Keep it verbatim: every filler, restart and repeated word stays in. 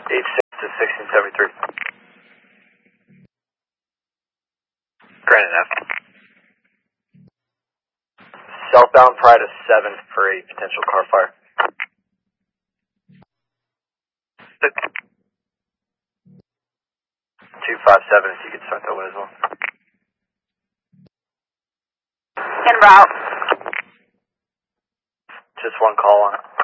eight six to sixteen seventy-three. Granite F. Southbound Pride of seven for a potential car fire. two five seven, if you could start that way as well. En route. Just one call on it.